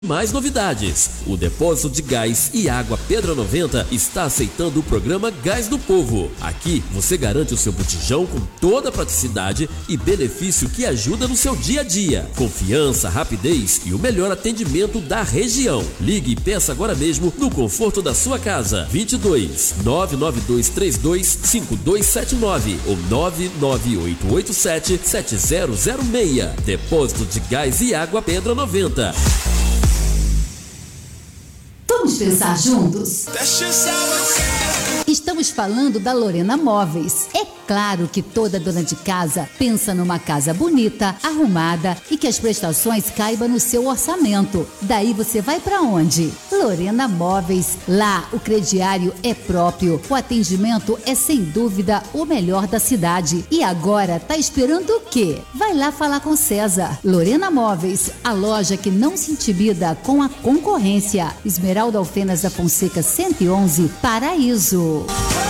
Mais novidades. O Depósito de Gás e Água Pedra 90 está aceitando o programa Gás do Povo. Aqui você garante o seu botijão com toda a praticidade e benefício que ajuda no seu dia a dia. Confiança, rapidez e o melhor atendimento da região. Ligue e peça agora mesmo no conforto da sua casa. 22 99232 5279 ou 99887 7006. Depósito de Gás e Água Pedra 90. Vamos pensar juntos? Estamos falando da Lorena Móveis. É claro que toda dona de casa pensa numa casa bonita, arrumada e que as prestações caibam no seu orçamento. Daí você vai para onde? Lorena Móveis. Lá o crediário é próprio, o atendimento é sem dúvida o melhor da cidade. E agora tá esperando o quê? Vai lá falar com César. Lorena Móveis, a loja que não se intimida com a concorrência. Esmeralda Alfenas da Fonseca 111, Paraíso.